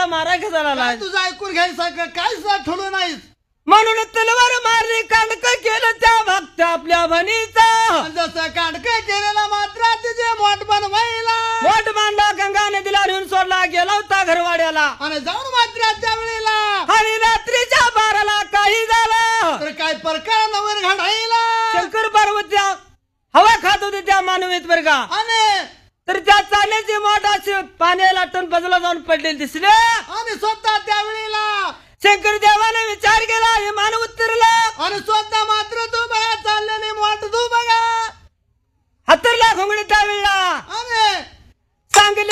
मारा झाला तुझं ऐकून घ्यायचं काय सुद्धा ठेवलं नाहीस म्हणून तलवार मारली कांडक केलं त्या भक्त आपल्या भणीचा जसं कांडक केलेला मात्र तिचे मोठ बनवायला मोठ मांडला गंगा नदीला नेऊन सोडला गेला होता घरवाड्याला आणि जाऊन मात्र त्या वेळेला आणि रात्रीच्या 12ला काही झालं तर काय प्रकार नवर घडायला शंकर पार्वत्या हवा खात होते त्या मानवीत बरं का आणि तर त्या चाण्याची मोठ अशी पाण्याला लाटून बाजूला जाऊन पडलेली दिसले आणि स्वतः त्या वेळेला